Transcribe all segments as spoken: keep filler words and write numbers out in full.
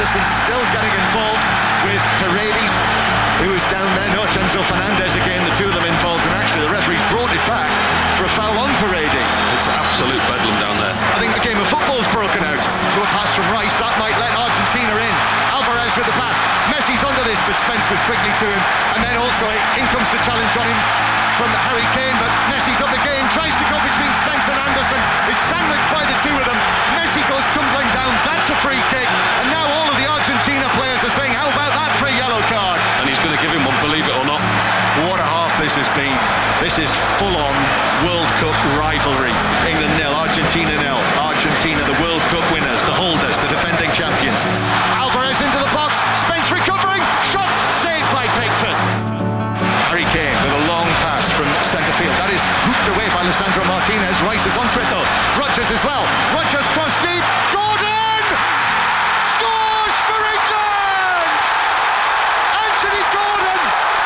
Anderson still getting involved with Paredes, who was down there. No, it's Enzo Fernandez again, the two of them involved, and actually the referee's brought it back for a foul on Paredes. It's absolute bedlam down there. I think the game of football's broken out to a pass from Rice. That might let Argentina in. Alvarez with the pass. Messi's under this, but Spence was quickly to him. And then also in comes the challenge on him from Harry Kane, but Messi's up again, tries to go between Spence and Anderson, is sandwiched by the two of them. Messi goes tumbling down, that's a free kick, and now all of the Argentina players are saying, how about that for a yellow card? And he's going to give him one, believe it or not. What a half this has been. This is full-on World Cup rivalry. England nil, Argentina nil. Argentina, the World Cup winners, the holders, the defending champions. Alvarez into the box, Spence recovering, shot, saved by Pickford. Harry Kane with a long pass from centre field. That is hooked away by Lisandro Martinez. Rice is onto it though. Rodgers as well. Rodgers cross deep. Gordon scores for England! Anthony Gordon!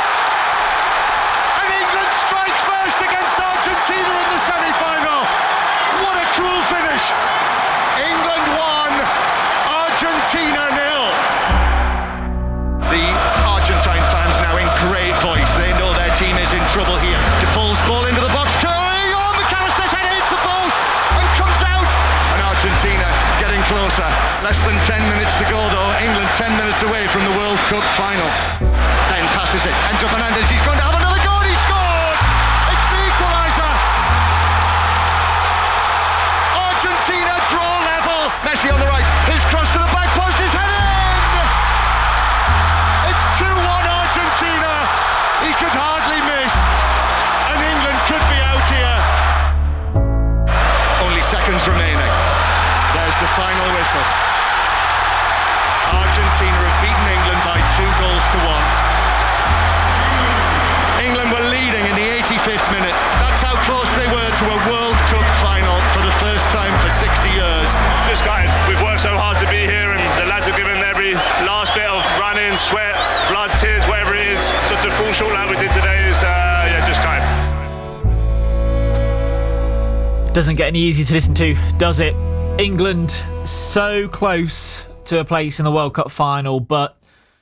And England strike first against Argentina in the semi-final. What a cool finish. England won, Argentina nil. The Argentine fans now in great voice. They know their team is in trouble here. DePaul's ball into the box. Curry! Oh, McAllister's head hits the post and comes out. And Argentina getting closer. Less than ten minutes to go though. England ten minutes away from the World Cup final. Then passes it. Enzo Fernandez, he's going to have another goal. He scored! It's the equaliser. Argentina draw level. Messi on the right. His cross to the back post is headed. It's two one Argentina. He could hardly miss. And England could be out here. Only seconds remaining. There's the final whistle. Argentina have beaten England by two goals to one. England were leading in the eighty-fifth minute. That's how close they were to a World Cup final for the first time for sixty years. Just gutted. We've worked so hard to be here and the lads have given every last bit of running, sweat, blood, tears, whatever it is. So to fall short like we did today is, uh, yeah, just gutted. Doesn't get any easier to listen to, does it? England so close to a place in the World Cup final, but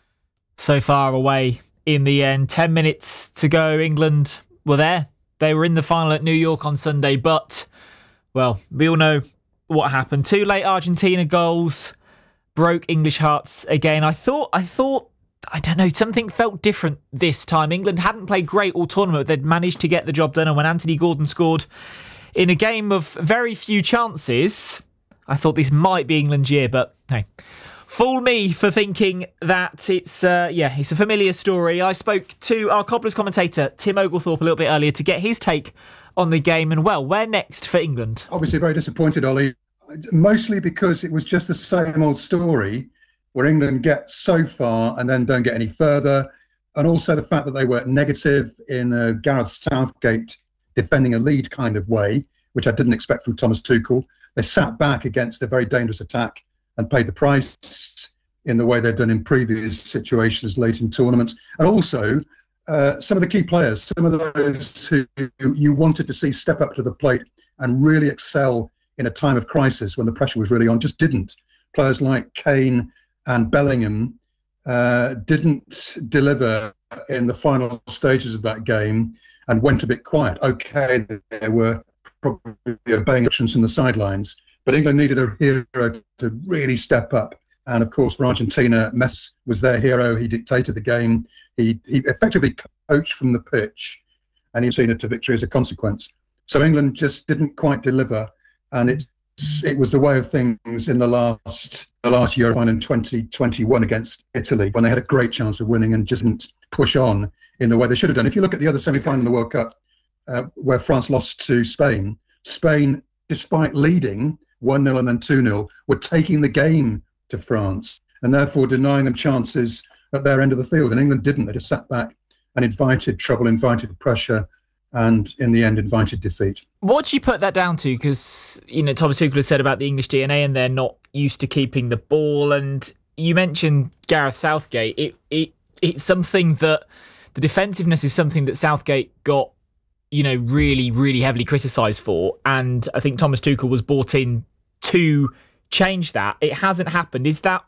so far away in the end. Ten minutes to go. England were there. They were in the final at New York on Sunday, but, well, we all know what happened. Two late Argentina goals broke English hearts again. I thought, I thought, I don't know, something felt different this time. England hadn't played great all tournament. They'd managed to get the job done, and when Anthony Gordon scored in a game of very few chances, I thought this might be England's year, but hey. Fool me for thinking that it's, uh, yeah, it's a familiar story. I spoke to our Cobblers commentator, Tim Oglethorpe, a little bit earlier to get his take on the game. And, well, where next for England? Obviously very disappointed, Ollie, mostly because it was just the same old story where England get so far and then don't get any further. And also the fact that they were negative in a Gareth Southgate defending a lead kind of way, which I didn't expect from Thomas Tuchel. They sat back against a very dangerous attack and paid the price in the way they've done in previous situations late in tournaments. And also, uh, some of the key players, some of those who you wanted to see step up to the plate and really excel in a time of crisis when the pressure was really on, just didn't. Players like Kane and Bellingham uh, didn't deliver in the final stages of that game and went a bit quiet. Okay, there were probably obeying options from the sidelines, but England needed a hero to really step up. And of course, for Argentina, Messi was their hero. He dictated the game. He, he effectively coached from the pitch, and he's seen it to victory as a consequence. So England just didn't quite deliver, and it's it was the way of things in the last the last Euro in twenty twenty-one against Italy, when they had a great chance of winning and just didn't push on in the way they should have done. If you look at the other semi-final in the World Cup, uh, where France lost to Spain, Spain, despite leading one nil and then two nil, were taking the game to France and therefore denying them chances at their end of the field. And England didn't. They just sat back and invited trouble, invited pressure, and in the end invited defeat. What do you put that down to? Because, you know, Thomas Tuchel has said about the English D N A and they're not used to keeping the ball. And you mentioned Gareth Southgate. It it It's something that the defensiveness is something that Southgate got, you know, really, really heavily criticised for. And I think Thomas Tuchel was brought in to change that. It hasn't happened. Is that